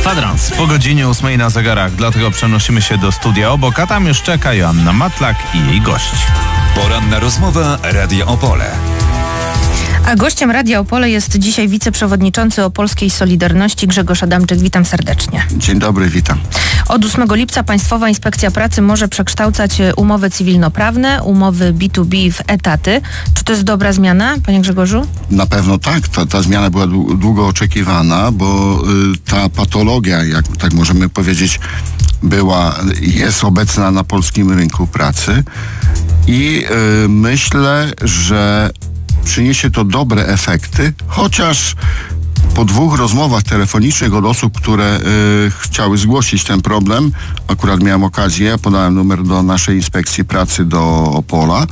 Kwadrans po godzinie 8 na zegarach, dlatego przenosimy się do studia obok, a tam już czeka Joanna Matlak i jej gość. Poranna rozmowa Radia Opole. A gościem Radia Opole jest dzisiaj wiceprzewodniczący Opolskiej Solidarności Grzegorz Adamczyk. Witam serdecznie. Dzień dobry, witam. Od 8 lipca Państwowa Inspekcja Pracy może przekształcać umowy cywilnoprawne, umowy B2B w etaty. Czy to jest dobra zmiana, panie Grzegorzu? Na pewno tak. Ta zmiana była długo oczekiwana, bo ta patologia, jak tak możemy powiedzieć, jest obecna na polskim rynku pracy i myślę, że przyniesie to dobre efekty, chociaż po 2 rozmowach telefonicznych od osób, które chciały zgłosić ten problem, akurat miałem okazję, podałem numer do naszej Inspekcji Pracy do Opola,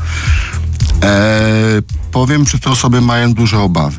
powiem, że te osoby mają duże obawy.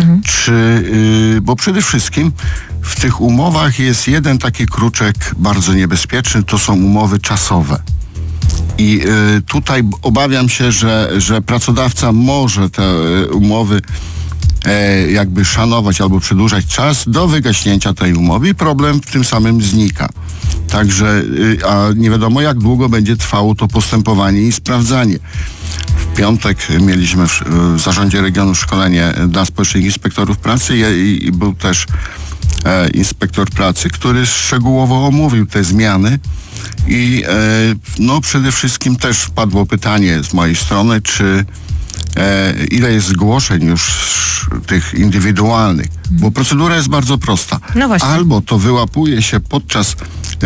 Bo przede wszystkim w tych umowach jest jeden taki kruczek bardzo niebezpieczny, to są umowy czasowe. I tutaj obawiam się, że pracodawca może te umowy jakby szanować albo przedłużać czas do wygaśnięcia tej umowy i problem tym samym znika. Także, a nie wiadomo jak długo będzie trwało to postępowanie i sprawdzanie. W piątek mieliśmy w Zarządzie Regionu szkolenie dla społecznych inspektorów pracy i był też inspektor pracy, który szczegółowo omówił te zmiany. I przede wszystkim też padło pytanie z mojej strony, czy ile jest zgłoszeń już tych indywidualnych, bo procedura jest bardzo prosta. No właśnie. Albo to wyłapuje się podczas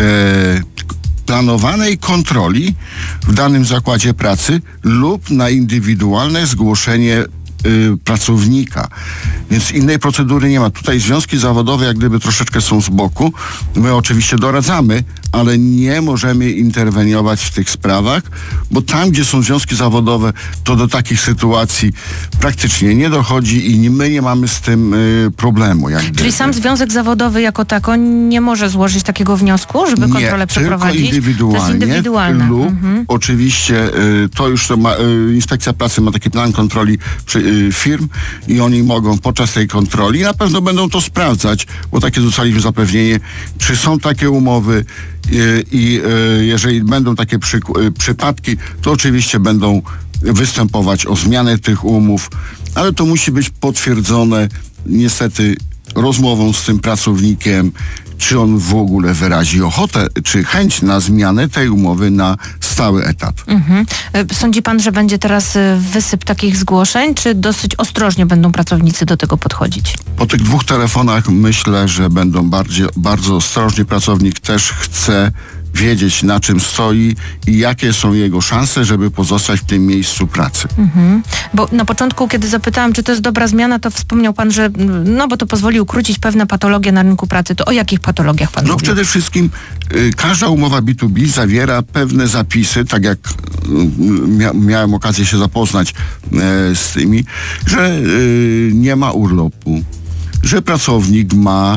planowanej kontroli w danym zakładzie pracy lub na indywidualne zgłoszenie pracownika. Więc innej procedury nie ma. Tutaj związki zawodowe jak gdyby troszeczkę są z boku. My oczywiście doradzamy, ale nie możemy interweniować w tych sprawach, bo tam, gdzie są związki zawodowe, to do takich sytuacji praktycznie nie dochodzi i my nie mamy z tym problemu. Czyli sam związek zawodowy jako tako nie może złożyć takiego wniosku, żeby kontrolę przeprowadzić? Tylko indywidualnie. To jest indywidualne. Lub oczywiście Inspekcja Pracy ma taki plan kontroli firm i oni mogą podczas tej kontroli, na pewno będą to sprawdzać, bo takie dostaliśmy zapewnienie, czy są takie umowy i jeżeli będą takie przypadki, to oczywiście będą występować o zmianę tych umów, ale to musi być potwierdzone niestety rozmową z tym pracownikiem, czy on w ogóle wyrazi ochotę, czy chęć na zmianę tej umowy na stały etat. Sądzi pan, że będzie teraz wysyp takich zgłoszeń, czy dosyć ostrożnie będą pracownicy do tego podchodzić? Po tych 2 telefonach myślę, że będą bardzo ostrożni. Pracownik też chce wiedzieć, na czym stoi i jakie są jego szanse, żeby pozostać w tym miejscu pracy. Bo na początku, kiedy zapytałam, czy to jest dobra zmiana, to wspomniał pan, że bo to pozwoli ukrócić pewne patologie na rynku pracy. To o jakich patologiach pan mówi? Przede wszystkim każda umowa B2B zawiera pewne zapisy, tak jak miałem okazję się zapoznać z tymi, że nie ma urlopu, że pracownik ma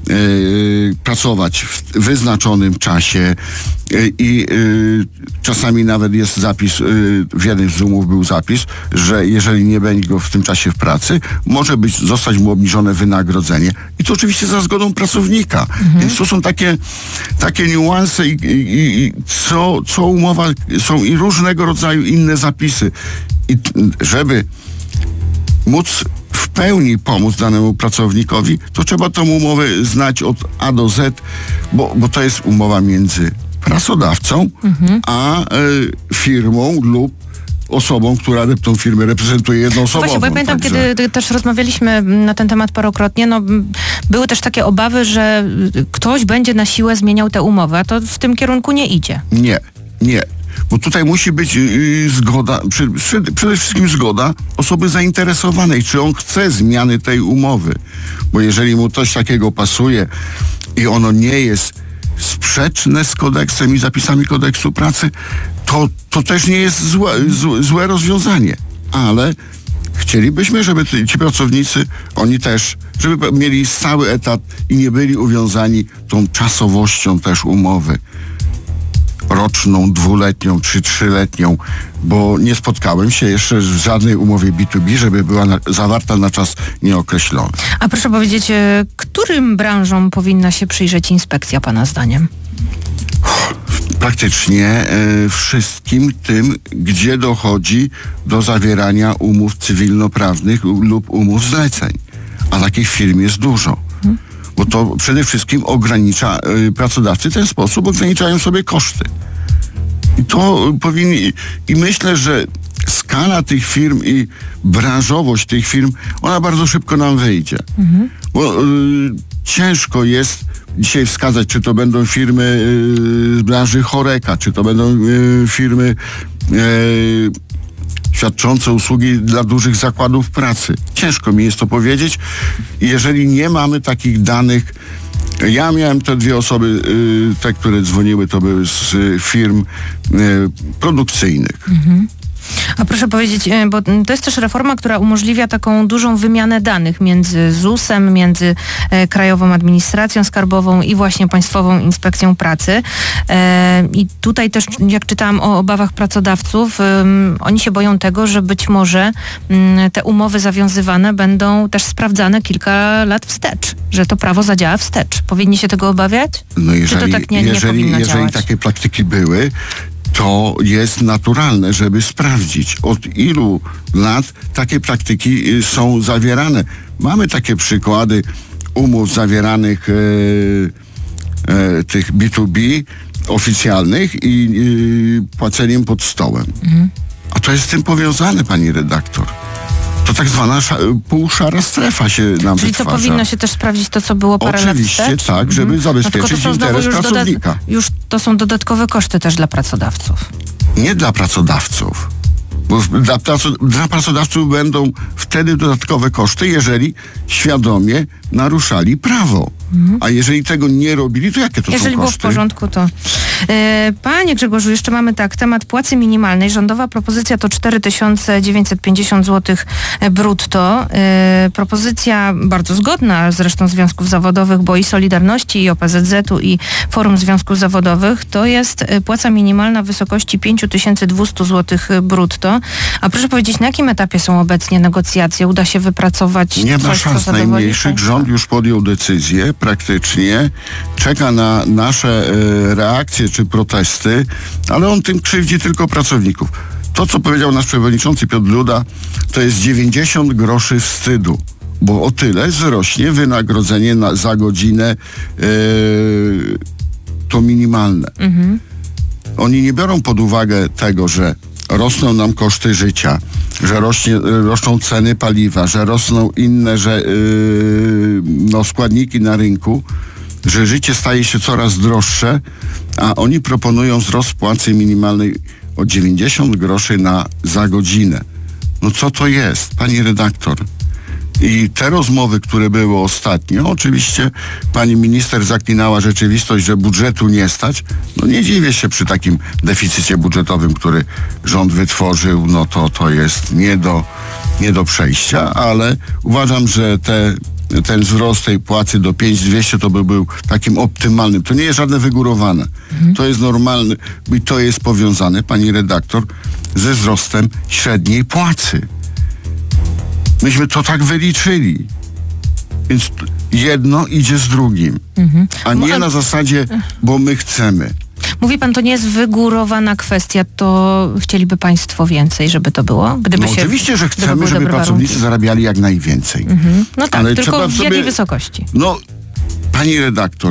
pracować w wyznaczonym czasie i czasami nawet jest zapis, w jednym z umów był zapis, że jeżeli nie będzie go w tym czasie w pracy, może zostać mu obniżone wynagrodzenie. I to oczywiście za zgodą pracownika. Więc to są takie niuanse i co umowa, są i różnego rodzaju inne zapisy. I żeby móc w pełni pomóc danemu pracownikowi, to trzeba tą umowę znać od A do Z, bo to jest umowa między pracodawcą a firmą lub osobą, która tą firmę reprezentuje jednoosobową. Właśnie, bo ja pamiętam, kiedy też rozmawialiśmy na ten temat parokrotnie, były też takie obawy, że ktoś będzie na siłę zmieniał tę umowę, a to w tym kierunku nie idzie. Nie. Bo tutaj musi być zgoda, przede wszystkim zgoda osoby zainteresowanej, czy on chce zmiany tej umowy. Bo jeżeli mu coś takiego pasuje i ono nie jest sprzeczne z kodeksem i zapisami kodeksu pracy, to też nie jest złe rozwiązanie. Ale chcielibyśmy, żeby ci pracownicy, oni też, żeby mieli stały etat i nie byli uwiązani tą czasowością też umowy. roczną, 2-letnią czy 3-letnią, bo nie spotkałem się jeszcze w żadnej umowie B2B, żeby była zawarta na czas nieokreślony. A proszę powiedzieć, którym branżom powinna się przyjrzeć inspekcja pana zdaniem? Praktycznie wszystkim tym, gdzie dochodzi do zawierania umów cywilnoprawnych lub umów zleceń. A takich firm jest dużo. Bo to przede wszystkim ogranicza, pracodawcy w ten sposób ograniczają sobie koszty. I to powinni, i myślę, że skala tych firm i branżowość tych firm, ona bardzo szybko nam wyjdzie. Bo ciężko jest dzisiaj wskazać, czy to będą firmy z branży choreka, czy to będą firmy świadczące usługi dla dużych zakładów pracy. Ciężko mi jest to powiedzieć. Jeżeli nie mamy takich danych, ja miałem te dwie osoby, te, które dzwoniły, to były z firm produkcyjnych. A proszę powiedzieć, bo to jest też reforma, która umożliwia taką dużą wymianę danych między ZUS-em, między Krajową Administracją Skarbową i właśnie Państwową Inspekcją Pracy. I tutaj też, jak czytałam o obawach pracodawców, oni się boją tego, że być może te umowy zawiązywane będą też sprawdzane kilka lat wstecz, że to prawo zadziała wstecz. Powinni się tego obawiać? No Czy to tak nie powinno jeżeli działać? takie praktyki były, to jest naturalne, żeby sprawdzić, od ilu lat takie praktyki są zawierane. Mamy takie przykłady umów zawieranych tych B2B oficjalnych i płaceniem pod stołem. A to jest z tym powiązane, pani redaktor. To tak zwana półszara strefa się nam Czyli wytwarza. co, powinno się też sprawdzić to, co było parę lat Oczywiście wstecz? tak, żeby zabezpieczyć interes pracownika. Już to są dodatkowe koszty też dla pracodawców. Nie dla pracodawców. Bo dla pracodawców będą wtedy dodatkowe koszty, jeżeli świadomie naruszali prawo. A jeżeli tego nie robili, to jakie to Jeżeli są było koszty? w porządku, to... Panie Grzegorzu, jeszcze mamy temat płacy minimalnej. Rządowa propozycja to 4950 zł brutto. Propozycja bardzo zgodna zresztą związków zawodowych, bo i Solidarności, i OPZZ-u, i Forum Związków Zawodowych, to jest płaca minimalna w wysokości 5200 zł brutto. A proszę powiedzieć, na jakim etapie są obecnie negocjacje? Uda się wypracować Nie ma coś, co szans zadowoli najmniejszych. państwa? Rząd już podjął decyzję, praktycznie czeka na nasze reakcje czy protesty, ale on tym krzywdzi tylko pracowników. To, co powiedział nasz przewodniczący Piotr Duda, to jest 90 groszy wstydu, bo o tyle wzrośnie wynagrodzenie za godzinę to minimalne. Oni nie biorą pod uwagę tego, że rosną nam koszty życia, że rosną ceny paliwa, że rosną inne składniki na rynku, że życie staje się coraz droższe, a oni proponują wzrost płacy minimalnej o 90 groszy za godzinę. No co to jest, pani redaktor? I te rozmowy, które były ostatnio, oczywiście pani minister zaklinała rzeczywistość, że budżetu nie stać. No nie dziwię się przy takim deficycie budżetowym, który rząd wytworzył, no to jest nie do przejścia, ale uważam, że ten wzrost tej płacy do 5200 to by był takim optymalnym. To nie jest żadne wygórowane. To jest normalne i to jest powiązane, pani redaktor, ze wzrostem średniej płacy. Myśmy to tak wyliczyli. Więc jedno idzie z drugim. A nie na zasadzie, bo my chcemy. Mówi pan, to nie jest wygórowana kwestia, to chcieliby państwo więcej, żeby to było? No oczywiście, że chcemy, żeby pracownicy zarabiali jak najwięcej. No tak, ale tylko w jakiej wysokości? No, pani redaktor,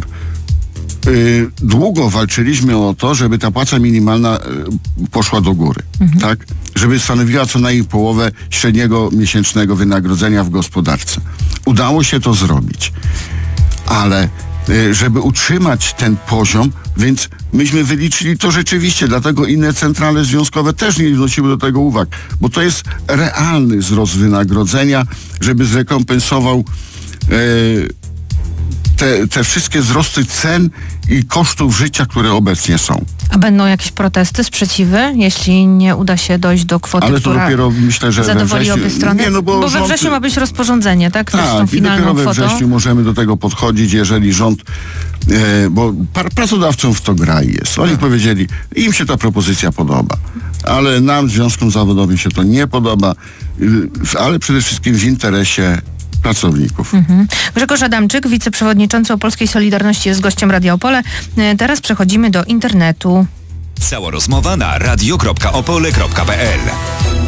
długo walczyliśmy o to, żeby ta płaca minimalna poszła do góry, tak? Żeby stanowiła co najmniej połowę średniego miesięcznego wynagrodzenia w gospodarce. Udało się to zrobić, ale żeby utrzymać ten poziom, więc myśmy wyliczyli to rzeczywiście, dlatego inne centrale związkowe też nie wnosiły do tego uwag, bo to jest realny wzrost wynagrodzenia, żeby zrekompensował te wszystkie wzrosty cen i kosztów życia, które obecnie są. A będą jakieś protesty, sprzeciwy, jeśli nie uda się dojść do kwoty, Ale to która dopiero, myślę, że zadowoli obie strony? Nie, no bo we wrześniu ma być rozporządzenie, tak? Też z tą Tak, i finalną dopiero we kwotą. wrześniu możemy do tego podchodzić, jeżeli rząd, bo pracodawcom w to gra jest. Oni powiedzieli, im się ta propozycja podoba, ale nam, związkom zawodowym się to nie podoba, ale przede wszystkim w interesie pracowników. Grzegorz Adamczyk, wiceprzewodniczący Opolskiej Solidarności, jest gościem Radia Opole. Teraz przechodzimy do internetu. Cała rozmowa na radio.opole.pl.